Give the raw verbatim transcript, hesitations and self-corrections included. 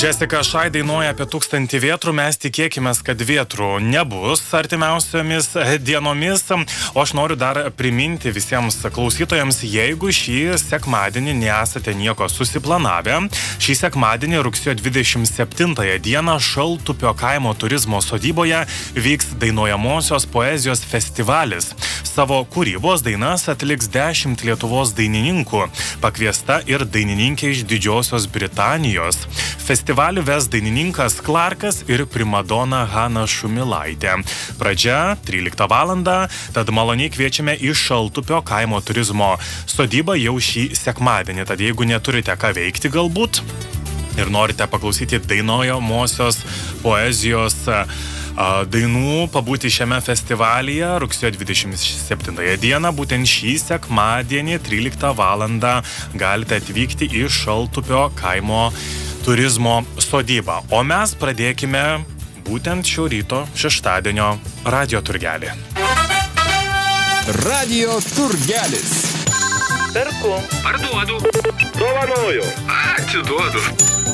Jessica Shai dainuoja apie tūkstantį vėtrų, mes tikėkime, kad vėtrų nebus artimiausiomis dienomis, o aš noriu dar priminti visiems klausytojams, jeigu šį sekmadienį nesate nieko susiplanavę, šį sekmadienį rugsėjo dvidešimt septintąją dieną Šaltupio kaimo turizmo sodyboje vyks dainuojamosios poezijos festivalis. Savo kūrybos dainas atliks dešimt Lietuvos dainininkų, pakviesta ir dainininkė iš Didžiosios Britanijos. Festivalį ves dainininkas Clarkas ir primadona Hana Šumilaitė. Pradžia tryliktą valandą, tad maloniai kviečiame į Šaltupio kaimo turizmo sodybą jau šį sekmadienį. Tad jeigu neturite ką veikti galbūt ir norite paklausyti dainuojamosios poezijos dainų, pabūti šiame festivalyje rugsėjo dvidešimt septintąją dieną, būtent šį sekmadienį tryliktą valandą galite atvykti į Šaltupio kaimo turizmo sodybą. O mes pradėkime būtent šio ryto šeštadienio radio turgelį. Radio turgelis. Perku. Parduodu. Dovanoju. Atiduodu.